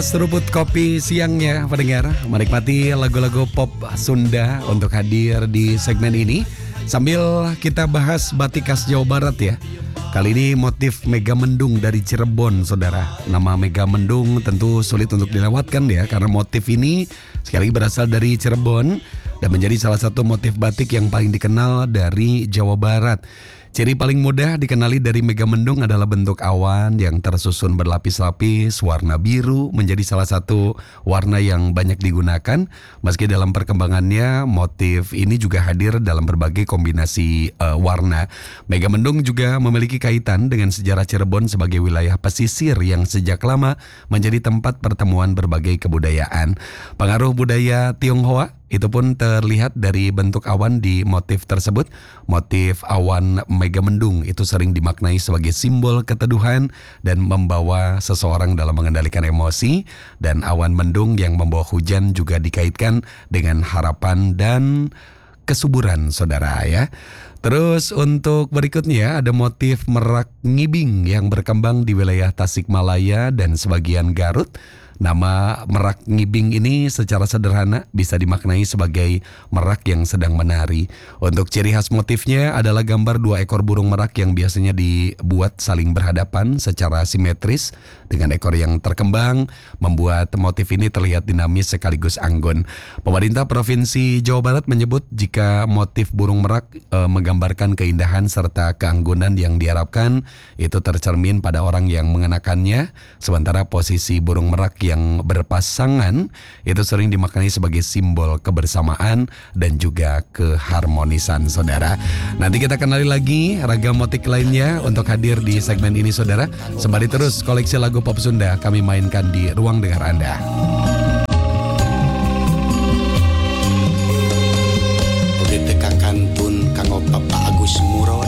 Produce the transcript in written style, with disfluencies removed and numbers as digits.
Seruput kopi siangnya pendengar, menikmati lagu-lagu pop Sunda untuk hadir di segmen ini sambil kita bahas batik khas Jawa Barat ya. Kali ini motif Megamendung dari Cirebon, saudara. Nama Megamendung tentu sulit untuk dilewatkan ya, karena motif ini sekali lagi berasal dari Cirebon dan menjadi salah satu motif batik yang paling dikenal dari Jawa Barat. Ciri paling mudah dikenali dari Megamendung adalah bentuk awan yang tersusun berlapis-lapis, warna biru menjadi salah satu warna yang banyak digunakan. Meski dalam perkembangannya, motif ini juga hadir dalam berbagai kombinasi warna. Megamendung juga memiliki kaitan dengan sejarah Cirebon sebagai wilayah pesisir yang sejak lama menjadi tempat pertemuan berbagai kebudayaan. Pengaruh budaya Tionghoa itu pun terlihat dari bentuk awan di motif tersebut. Motif awan Megamendung itu sering dimaknai sebagai simbol keteduhan dan membawa seseorang dalam mengendalikan emosi. Dan awan mendung yang membawa hujan juga dikaitkan dengan harapan dan kesuburan, saudara ya. Terus untuk berikutnya ada motif merak ngibing yang berkembang di wilayah Tasikmalaya dan sebagian Garut. Nama merak ngibing ini secara sederhana bisa dimaknai sebagai merak yang sedang menari. Untuk ciri khas motifnya adalah gambar dua ekor burung merak yang biasanya dibuat saling berhadapan secara simetris dengan ekor yang terkembang, membuat motif ini terlihat dinamis sekaligus anggun. Pemerintah Provinsi Jawa Barat menyebut jika motif burung merak menggambarkan keindahan serta keanggunan yang diharapkan itu tercermin pada orang yang mengenakannya, sementara posisi burung merak yang berpasangan itu sering dimaknai sebagai simbol kebersamaan dan juga keharmonisan, saudara. Nanti kita kenali lagi ragam motif lainnya untuk hadir di segmen ini, saudara. Sembari terus koleksi lagu pop Sunda kami mainkan di ruang dengar Anda. Oge teka kantun kanggo Papa Agus Muro